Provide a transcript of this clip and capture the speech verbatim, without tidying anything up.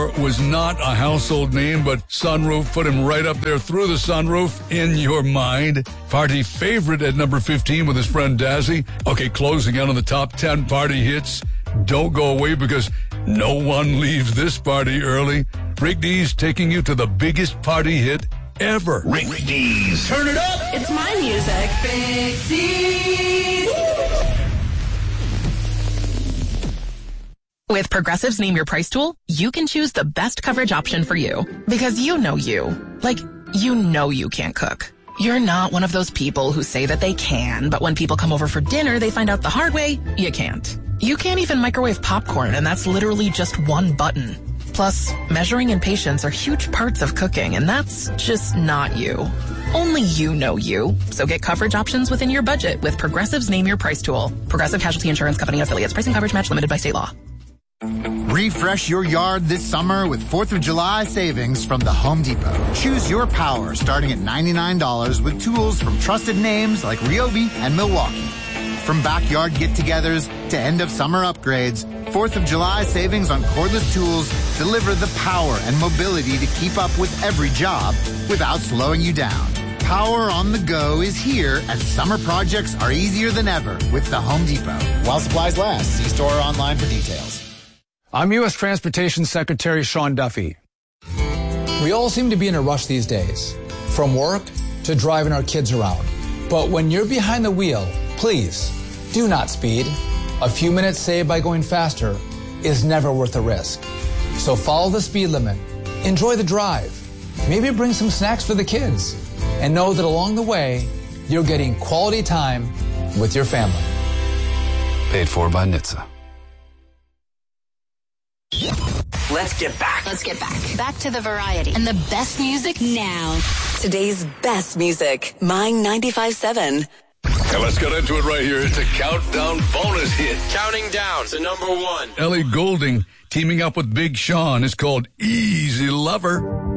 Car was not a household name, but Sunroof put him right up there through the sunroof in your mind. Party favorite at number fifteen with his friend Dazzy. Okay, closing out on the top ten party hits. Don't go away because no one leaves this party early. Rick Dees taking you to the biggest party hit ever. Rick Dees. Turn it up. It's my music. Rick Dees. With Progressive's Name Your Price tool, you can choose the best coverage option for you. Because you know you. Like, you know you can't cook. You're not one of those people who say that they can, but when people come over for dinner, they find out the hard way, you can't. You can't even microwave popcorn, and that's literally just one button. Plus, measuring and patience are huge parts of cooking, and that's just not you. Only you know you. So get coverage options within your budget with Progressive's Name Your Price tool. Progressive Casualty Insurance Company affiliates. Pricing coverage match limited by state law. Refresh your yard this summer with fourth of July savings from the Home Depot. Choose your power starting at ninety-nine dollars with tools from trusted names like Ryobi and Milwaukee. From backyard get-togethers to end-of-summer upgrades, fourth of July savings on cordless tools deliver the power and mobility to keep up with every job without slowing you down. Power on the go is here, and summer projects are easier than ever with the Home Depot. While supplies last, see store or online for details. I'm U S Transportation Secretary Sean Duffy. We all seem to be in a rush these days, from work to driving our kids around. But when you're behind the wheel, please do not speed. A few minutes saved by going faster is never worth the risk. So follow the speed limit, enjoy the drive, maybe bring some snacks for the kids, and know that along the way, you're getting quality time with your family. Paid for by N H T S A. Let's get back. Let's get back. Back to the variety. And the best music now. Today's best music. Mine ninety-five seven. And let's get into it right here. It's a countdown bonus hit. Counting down to number one. Ellie Goulding teaming up with Big Sean is called Easy Lover.